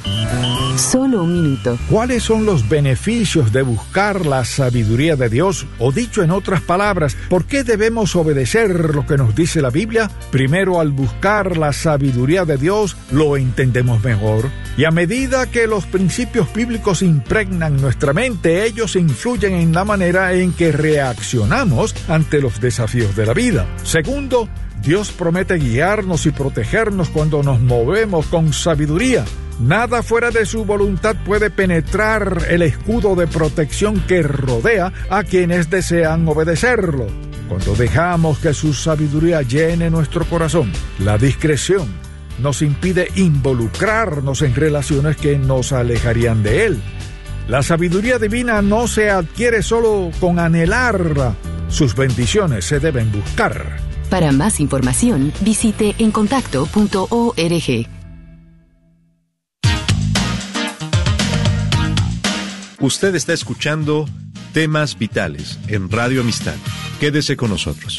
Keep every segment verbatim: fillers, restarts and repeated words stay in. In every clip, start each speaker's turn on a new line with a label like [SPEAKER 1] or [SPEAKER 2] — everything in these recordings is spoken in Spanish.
[SPEAKER 1] Solo un minuto.
[SPEAKER 2] ¿Cuáles son los beneficios de buscar la sabiduría de Dios? O dicho en otras palabras, ¿por qué debemos obedecer lo que nos dice la Biblia? Primero, al buscar la sabiduría de Dios, lo entendemos mejor. Y a medida que los principios bíblicos impregnan nuestra mente, ellos influyen en la manera en que reaccionamos ante los desafíos de la vida. Segundo, Dios promete guiarnos y protegernos cuando nos movemos con sabiduría. Nada fuera de su voluntad puede penetrar el escudo de protección que rodea a quienes desean obedecerlo. Cuando dejamos que su sabiduría llene nuestro corazón, la discreción nos impide involucrarnos en relaciones que nos alejarían de él. La sabiduría divina no se adquiere solo con anhelarla. Sus bendiciones se deben buscar.
[SPEAKER 1] Para más información, visite encontacto punto org.
[SPEAKER 3] Usted está escuchando Temas Vitales en Radio Amistad. Quédese con nosotros.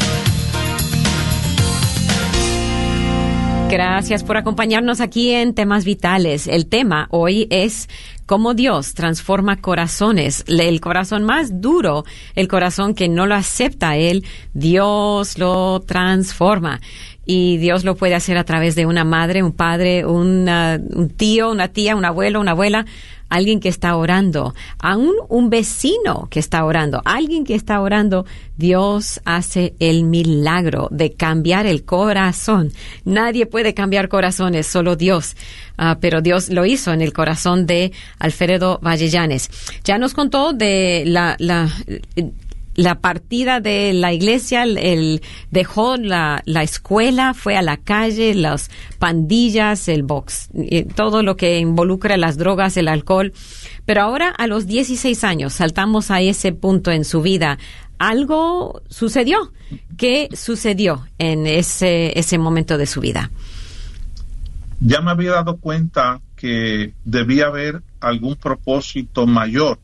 [SPEAKER 4] Gracias por acompañarnos aquí en Temas Vitales. El tema hoy es cómo Dios transforma corazones. El corazón más duro, el corazón que no lo acepta a Él, Dios lo transforma. Y Dios lo puede hacer a través de una madre, un padre, una, un tío, una tía, un abuelo, una abuela, alguien que está orando, aún un vecino que está orando, alguien que está orando. Dios hace el milagro de cambiar el corazón. Nadie puede cambiar corazones, solo Dios. Uh, pero Dios lo hizo en el corazón de Alfredo Vallellanes. Ya nos contó de la... la La partida de la iglesia, él dejó la, la escuela, fue a la calle, las pandillas, el box, todo lo que involucra las drogas, el alcohol. Pero ahora, a los dieciséis años, saltamos a ese punto en su vida. Algo sucedió. ¿Qué sucedió en ese, ese momento de su vida?
[SPEAKER 5] Ya me había dado cuenta que debía haber algún propósito mayor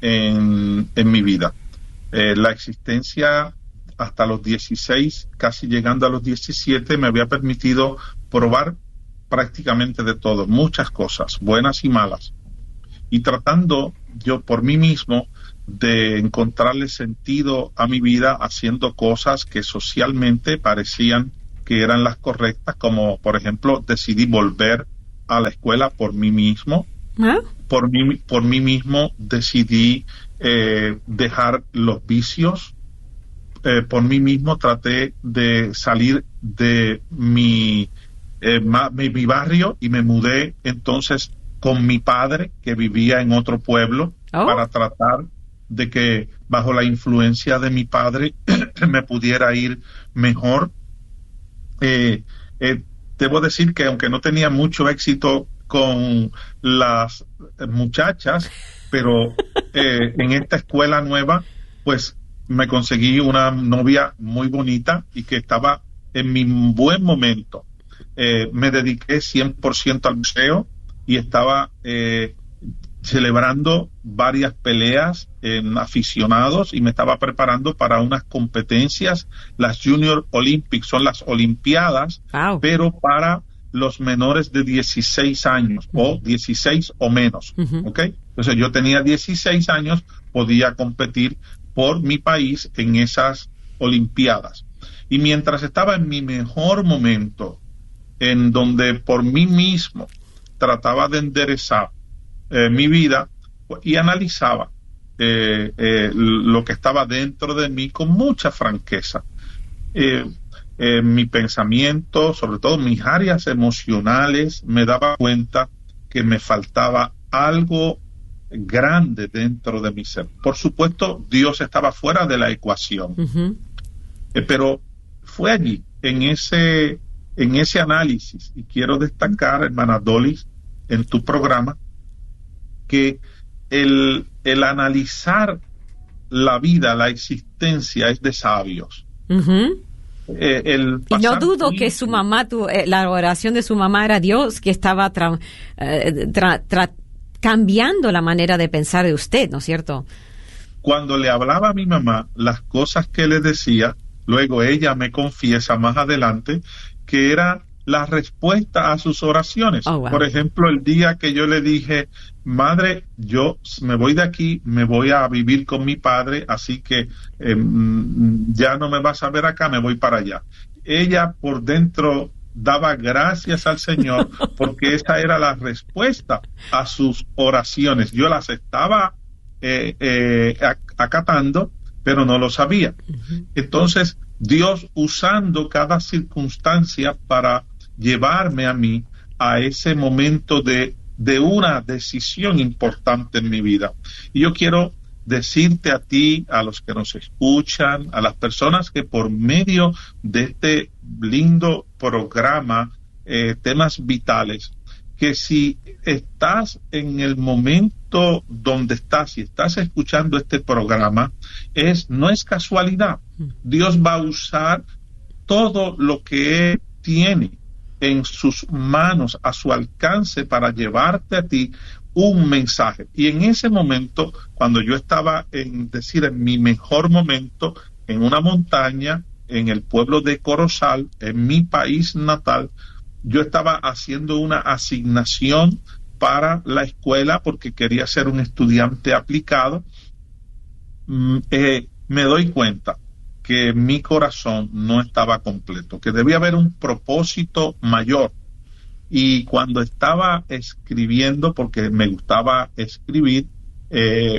[SPEAKER 5] en, en mi vida. Eh, la existencia hasta los dieciséis, casi llegando a los diecisiete, me había permitido probar prácticamente de todo, muchas cosas, buenas y malas. Y tratando yo por mí mismo de encontrarle sentido a mi vida haciendo cosas que socialmente parecían que eran las correctas, como por ejemplo decidí volver a la escuela por mí mismo. ¿Ah? Por mí, por mí mismo decidí eh, dejar los vicios. Eh, por mí mismo traté de salir de mi, eh, ma, mi, mi barrio y me mudé entonces con mi padre, que vivía en otro pueblo, oh. para tratar de que bajo la influencia de mi padre me pudiera ir mejor. Eh, eh, debo decir que aunque no tenía mucho éxito con las muchachas, pero eh, en esta escuela nueva, pues me conseguí una novia muy bonita y que estaba en mi buen momento. Eh, me dediqué cien por ciento al boxeo y estaba eh, celebrando varias peleas en aficionados y me estaba preparando para unas competencias, las Junior Olympics, son las Olimpiadas, wow. pero para los menores de dieciséis años, uh-huh. o dieciséis o menos, uh-huh. ¿ok? Entonces yo tenía dieciséis años, podía competir por mi país en esas Olimpiadas. Y mientras estaba en mi mejor momento, en donde por mí mismo trataba de enderezar eh, mi vida y analizaba eh, eh, lo que estaba dentro de mí con mucha franqueza. Eh, Eh, mi pensamiento, sobre todo mis áreas emocionales, me daba cuenta que me faltaba algo grande dentro de mi ser. Por supuesto, Dios estaba fuera de la ecuación, uh-huh. eh, pero fue allí, en ese, en ese análisis, y quiero destacar, hermana Dolis, en tu programa, que el, el analizar la vida, la existencia, es de sabios.
[SPEAKER 4] Uh-huh.
[SPEAKER 5] Eh, el
[SPEAKER 4] y no dudo que su mamá, tu, eh, la oración de su mamá era Dios que estaba tra, eh, tra, tra, cambiando la manera de pensar de usted, ¿no es cierto?
[SPEAKER 5] Cuando le hablaba a mi mamá las cosas que le decía, luego ella me confiesa más adelante que era la respuesta a sus oraciones.
[SPEAKER 4] Oh, wow.
[SPEAKER 5] Por ejemplo, el día que yo le dije, madre, yo me voy de aquí, me voy a vivir con mi padre, así que eh, ya no me vas a ver acá, me voy para allá. Ella por dentro daba gracias al Señor porque esa era la respuesta a sus oraciones. Yo las estaba eh, eh, acatando, pero no lo sabía. Uh-huh. Entonces, Dios usando cada circunstancia para llevarme a mí a ese momento de, de una decisión importante en mi vida. Y yo quiero decirte a ti, a los que nos escuchan, a las personas que por medio de este lindo programa, eh, temas vitales, que si estás en el momento donde estás y estás escuchando este programa, es no es casualidad. Dios va a usar todo lo que Él tiene en sus manos, a su alcance, para llevarte a ti un mensaje. Y en ese momento, cuando yo estaba en decir en mi mejor momento, en una montaña, en el pueblo de Corozal, en mi país natal, yo estaba haciendo una asignación para la escuela porque quería ser un estudiante aplicado. Mm, eh, me doy cuenta que mi corazón no estaba completo, que debía haber un propósito mayor. Y cuando estaba escribiendo, porque me gustaba escribir, eh,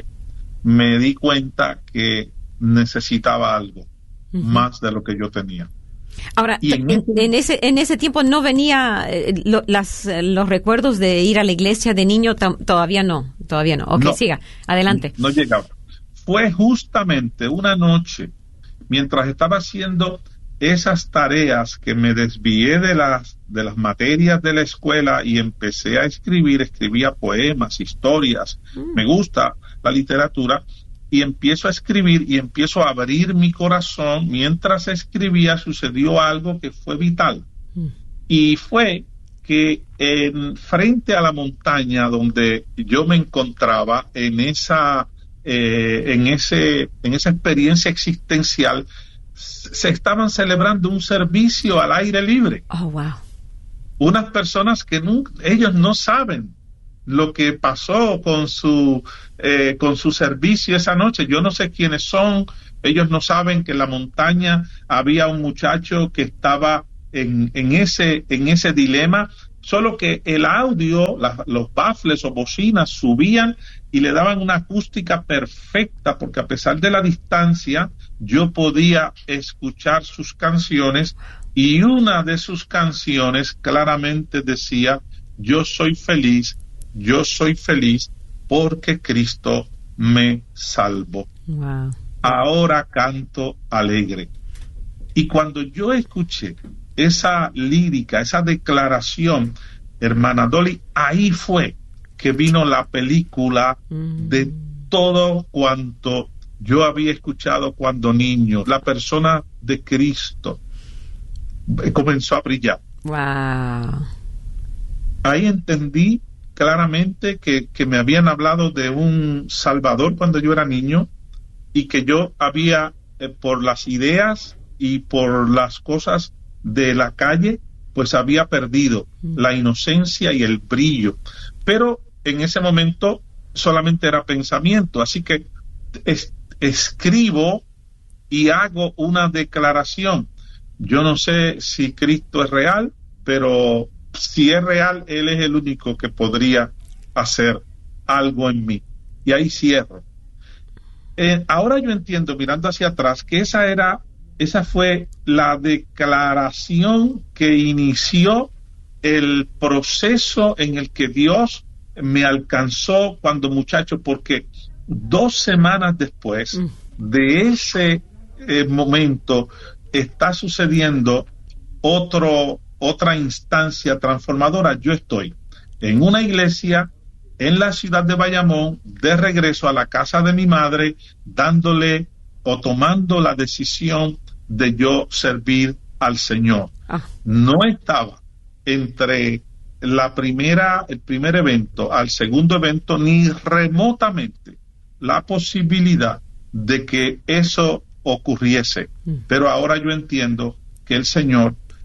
[SPEAKER 5] me di cuenta que necesitaba algo uh-huh. más de lo que yo tenía.
[SPEAKER 4] Ahora, y en, en, en ese en ese tiempo no venía eh, lo, las los recuerdos de ir a la iglesia de niño, tam, todavía no, todavía no. Ok, no, siga, adelante.
[SPEAKER 5] No, no llegaba. Fue justamente una noche, mientras estaba haciendo esas tareas, que me desvié de las de las materias de la escuela y empecé a escribir, escribía poemas, historias, mm. me gusta la literatura, y empiezo a escribir y empiezo a abrir mi corazón. Mientras escribía sucedió algo que fue vital, mm. y fue que en, frente a la montaña donde yo me encontraba, en esa eh, en ese en esa experiencia existencial, se estaban celebrando un servicio al aire libre.
[SPEAKER 4] Oh, wow.
[SPEAKER 5] Unas personas que no, ellos no saben lo que pasó con su eh, con su servicio esa noche. Yo no sé quiénes son. Ellos no saben que en la montaña había un muchacho que estaba en, en ese en ese dilema. Solo que el audio, la, los baffles o bocinas subían y le daban una acústica perfecta, porque a pesar de la distancia yo podía escuchar sus canciones, y una de sus canciones claramente decía: yo soy feliz, yo soy feliz porque Cristo me salvó.
[SPEAKER 4] Wow.
[SPEAKER 5] Ahora canto alegre. Y cuando yo escuché esa lírica, esa declaración, hermana Dolly, ahí fue que vino la película mm. de todo cuanto yo había escuchado cuando niño. La persona de Cristo comenzó a brillar.
[SPEAKER 4] Wow.
[SPEAKER 5] Ahí entendí claramente que, que me habían hablado de un Salvador cuando yo era niño, y que yo había, eh, por las ideas y por las cosas de la calle, pues había perdido mm. la inocencia y el brillo. Pero en ese momento solamente era pensamiento, así que es, escribo y hago una declaración. Yo no sé si Cristo es real, pero si es real, Él es el único que podría hacer algo en mí. Y ahí cierro. Eh, ahora yo entiendo, mirando hacia atrás, que esa era, esa fue la declaración que inició el proceso en el que Dios me alcanzó cuando muchacho, porque dos semanas después mm. de ese eh, momento está sucediendo otro, otra instancia transformadora. Yo estoy en una iglesia en la ciudad de Bayamón, de regreso a la casa de mi madre, dándole o tomando la decisión de yo servir al Señor. Ah. No estaba entre la primera, el primer evento al segundo evento, ni remotamente la posibilidad de que eso ocurriese. Mm. Pero ahora yo entiendo que el Señor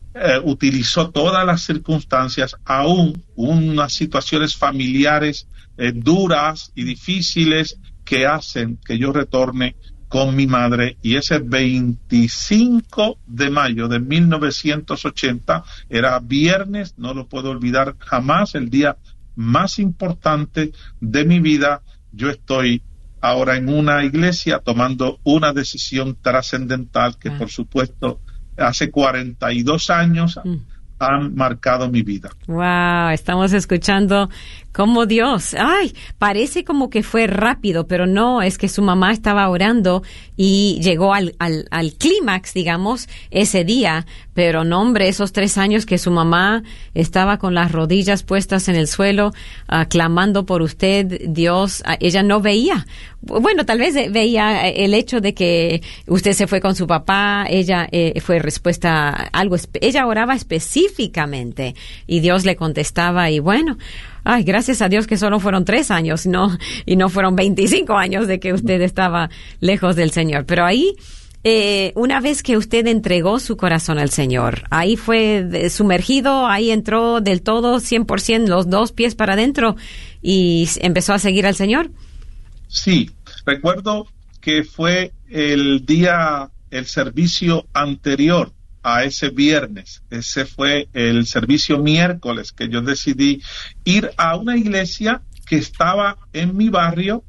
[SPEAKER 5] eh, utilizó todas las circunstancias, aún unas situaciones familiares eh, duras y difíciles, que hacen que yo retorne con mi madre. Y ese veinticinco de mayo de mil novecientos ochenta era viernes, no lo puedo olvidar jamás, el día más importante de mi vida. Yo estoy ahora en una iglesia tomando una decisión trascendental que, por supuesto, hace cuarenta y dos años mm. han marcado mi vida.
[SPEAKER 4] Wow, estamos escuchando cómo Dios, ay, parece como que fue rápido, pero no, es que su mamá estaba orando y llegó al, al, al clímax, digamos, ese día, pero no, hombre, esos tres años que su mamá estaba con las rodillas puestas en el suelo, uh, clamando por usted, Dios, uh, ella no veía. Bueno, tal vez veía el hecho de que usted se fue con su papá, ella eh, fue respuesta a algo, ella oraba específicamente y Dios le contestaba y bueno, ay, gracias a Dios que solo fueron tres años, no, y no fueron veinticinco años de que usted estaba lejos del Señor. Pero ahí, eh, una vez que usted entregó su corazón al Señor, ahí fue de, sumergido, ahí entró del todo, cien por ciento, los dos pies para adentro y empezó a seguir al Señor.
[SPEAKER 5] Sí, recuerdo que fue el día, el servicio anterior a ese viernes. Ese fue el servicio miércoles que yo decidí ir a una iglesia que estaba en mi barrio,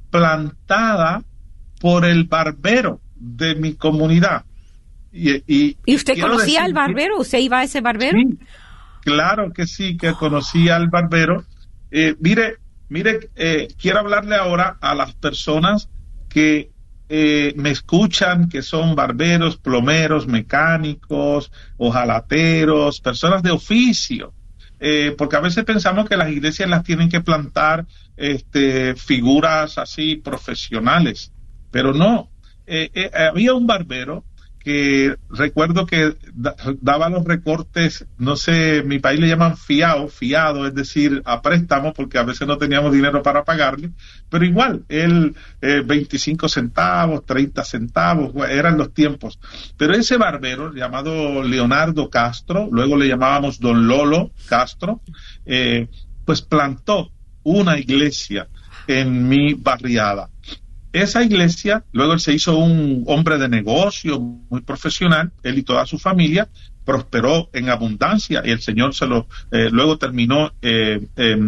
[SPEAKER 5] plantada por el barbero de mi comunidad. ¿Y, y,
[SPEAKER 4] ¿Y usted conocía al barbero? ¿Usted iba a ese barbero?
[SPEAKER 5] Sí, claro que sí, que conocía al barbero. Eh, mire, mire, eh, quiero hablarle ahora a las personas que Eh, me escuchan, que son barberos, plomeros, mecánicos, hojalateros, personas de oficio, eh, porque a veces pensamos que las iglesias las tienen que plantar este, figuras así profesionales, pero no. Eh, eh, había un barbero que recuerdo que da, daba los recortes, no sé, en mi país le llaman fiado, fiado, es decir, a préstamo, porque a veces no teníamos dinero para pagarle, pero igual, él, eh, veinticinco centavos, treinta centavos, eran los tiempos. Pero ese barbero, llamado Leonardo Castro, luego le llamábamos Don Lolo Castro, eh, pues plantó una iglesia en mi barriada. Esa iglesia, luego él se hizo un hombre de negocio muy profesional, él y toda su familia, prosperó en abundancia y el Señor se lo, eh, luego terminó eh, eh,